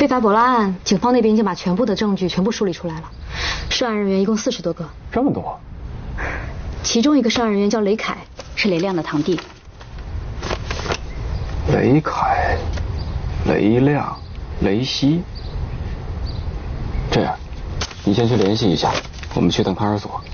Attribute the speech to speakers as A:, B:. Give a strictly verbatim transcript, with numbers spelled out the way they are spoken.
A: 非法捕捞案，警方那边已经把全部的证据全部梳理出来了。涉案人员一共四十多个，
B: 这么多。
A: 其中一个涉案人员叫雷凯，是雷亮的堂弟。
B: 雷凯、雷亮、雷西。这样，你先去联系一下，我们去趟看守所。